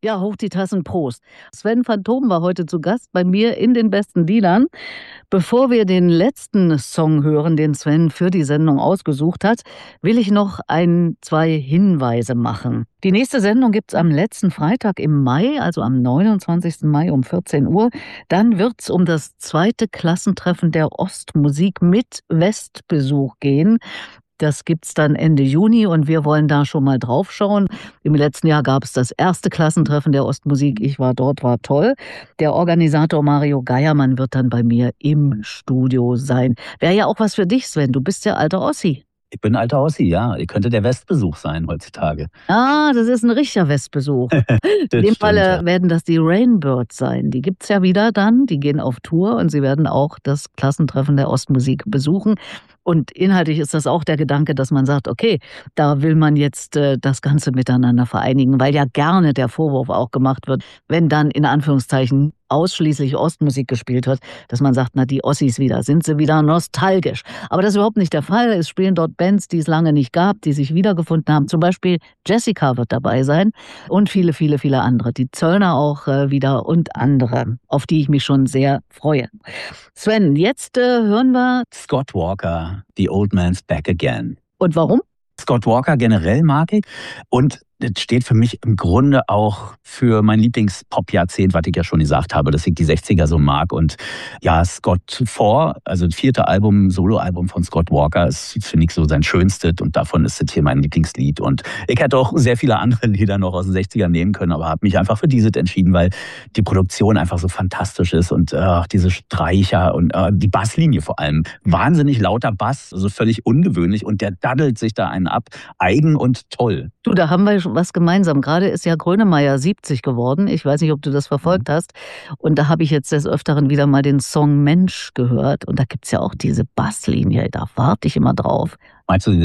Ja, hoch die Tassen, Prost. Sven van Thom war heute zu Gast bei mir in den besten Liedern. Bevor wir den letzten Song hören, den Sven für die Sendung ausgesucht hat, will ich noch zwei Hinweise machen. Die nächste Sendung gibt's am letzten Freitag im Mai, also am 29. Mai um 14 Uhr. Dann wird's um das zweite Klassentreffen der Ostmusik mit Westbesuch gehen. Das gibt's dann Ende Juni und wir wollen da schon mal drauf schauen. Im letzten Jahr gab es das erste Klassentreffen der Ostmusik. Ich war dort, war toll. Der Organisator Mario Geiermann wird dann bei mir im Studio sein. Wäre ja auch was für dich, Sven. Du bist ja alter Ossi. Ich bin alter Ossi, ja. Ich könnte der Westbesuch sein heutzutage. Ah, das ist ein richtiger Westbesuch. In dem Falle werden das die Rainbirds sein. Die gibt's ja wieder dann. Die gehen auf Tour und sie werden auch das Klassentreffen der Ostmusik besuchen. Und inhaltlich ist das auch der Gedanke, dass man sagt, okay, da will man jetzt das Ganze miteinander vereinigen, weil ja gerne der Vorwurf auch gemacht wird, wenn dann in Anführungszeichen ausschließlich Ostmusik gespielt wird, dass man sagt, na die Ossis wieder, sind sie wieder nostalgisch. Aber das ist überhaupt nicht der Fall. Es spielen dort Bands, die es lange nicht gab, die sich wiedergefunden haben. Zum Beispiel Jessica wird dabei sein und viele, viele, viele andere. Die Zöllner auch wieder und andere, auf die ich mich schon sehr freue. Sven, jetzt hören wir Scott Walker, The Old Man's Back Again. Und warum? Scott Walker generell mag ich und das steht für mich im Grunde auch für mein Lieblings-Pop-Jahrzehnt, was ich ja schon gesagt habe, dass ich die 60er so mag. Und ja, Scott 4, also das 4. Album, Soloalbum von Scott Walker, ist, finde ich, so sein schönstes und davon ist das hier mein Lieblingslied. Und ich hätte auch sehr viele andere Lieder noch aus den 60ern nehmen können, aber habe mich einfach für dieses entschieden, weil die Produktion einfach so fantastisch ist und diese Streicher und die Basslinie vor allem. Wahnsinnig lauter Bass, also völlig ungewöhnlich und der daddelt sich da einen ab. Eigen und toll. Du, da haben wir schon was gemeinsam. Gerade ist ja Grönemeyer 70 geworden. Ich weiß nicht, ob du das verfolgt hast. Und da habe ich jetzt des Öfteren wieder mal den Song Mensch gehört. Und da gibt es ja auch diese Basslinie. Da warte ich immer drauf. Meinst du?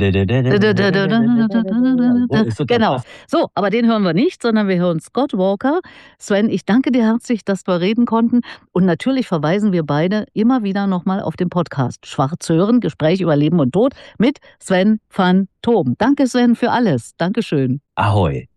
Genau. So, aber den hören wir nicht, sondern wir hören Scott Walker. Sven, ich danke dir herzlich, dass wir reden konnten. Und natürlich verweisen wir beide immer wieder nochmal auf den Podcast Schwarz hören, Gespräch über Leben und Tod mit Sven van Thom. Danke, Sven, für alles. Dankeschön. Ahoi.